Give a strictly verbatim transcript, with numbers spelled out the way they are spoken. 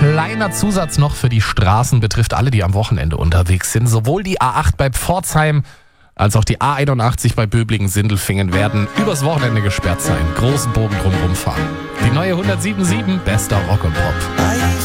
kleiner Zusatz noch für die Straßen, betrifft alle, die am Wochenende unterwegs sind. Sowohl die A acht bei Pforzheim als auch die A einundachtzig bei Böblingen-Sindelfingen werden übers Wochenende gesperrt sein. Großen Bogen drumherum fahren. Die neue hundertsieben Komma sieben, bester Rock und Pop.